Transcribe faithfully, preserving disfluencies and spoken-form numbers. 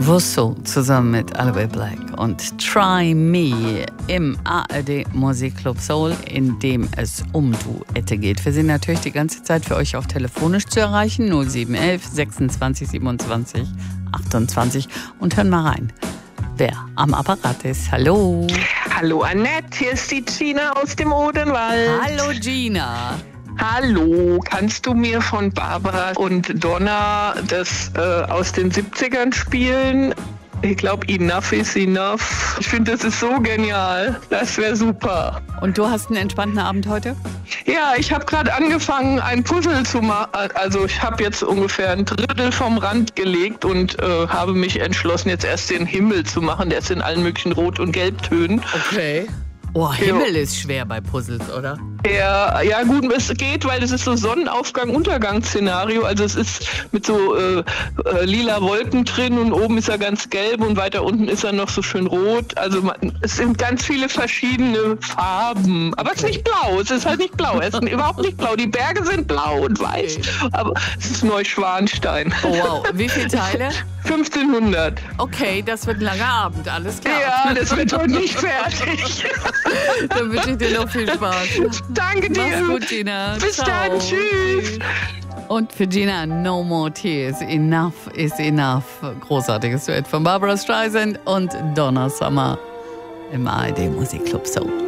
Wusso zusammen mit Aloe Black und Try Me im A R D Musikclub Soul, in dem es um Duette geht. Wir sind natürlich die ganze Zeit für euch auch telefonisch zu erreichen, null sieben eins eins sechsundzwanzig siebenundzwanzig achtundzwanzig, und hören mal rein, wer am Apparat ist. Hallo. Hallo Annette, hier ist die Gina aus dem Odenwald. Hallo Gina. Hallo, kannst du mir von Barbara und Donna das äh, aus den siebzigern spielen? Ich glaube, Enough is Enough. Ich finde, das ist so genial. Das wäre super. Und du hast einen entspannten Abend heute? Ja, ich habe gerade angefangen, ein Puzzle zu machen. Also ich habe jetzt ungefähr ein Drittel vom Rand gelegt und äh, habe mich entschlossen, jetzt erst den Himmel zu machen. Der ist in allen möglichen Rot- und Gelbtönen. Okay. Oh, Himmel ist schwer bei Puzzles, oder? Ja, ja gut, es geht, weil es ist so Sonnenaufgang-Untergangsszenario. Also es ist mit so äh, äh, lila Wolken drin und oben ist er ganz gelb und weiter unten ist er noch so schön rot. Also man, es sind ganz viele verschiedene Farben. Aber okay. Es ist nicht blau, es ist halt nicht blau. Es ist überhaupt nicht blau. Die Berge sind blau und weiß, okay. Aber es ist Neuschwanstein. Oh wow, wie viele Teile? fünfzehnhundert. Okay, das wird ein langer Abend, alles klar. Ja, das wird heute nicht fertig. Dann wünsche ich dir noch viel Spaß. Danke dir. Mach's gut, Gina. Bis Ciao. dann, tschüss. Und für Gina, No More Tears, Enough is Enough. Großartiges Duett von Barbara Streisand und Donna Summer im A R D Musikclub Soul.